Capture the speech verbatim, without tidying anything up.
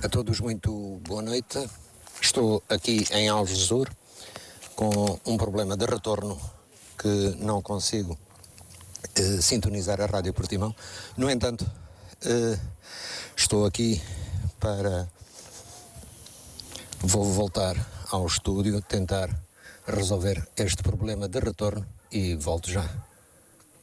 A todos muito boa noite. Estou aqui em Algesur com um problema de retorno que não consigo eh, sintonizar a Rádio Portimão. No entanto, eh, estou aqui para... Vou voltar ao estúdio, tentar resolver este problema de retorno e volto já.